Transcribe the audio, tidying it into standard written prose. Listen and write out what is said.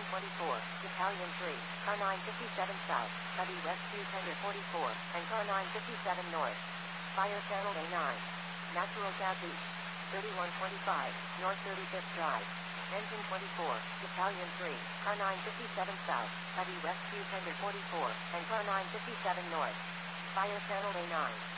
24, Battalion 3, Car 957 South, Heavy Rescue Tender 44, and Car 957 North. Fire Channel A9. Natural Gas East. 3125, North 35th Drive. Engine 24, Battalion 3, Car 957 South, Heavy Rescue Tender 44, and Car 957 North. Fire Channel A9.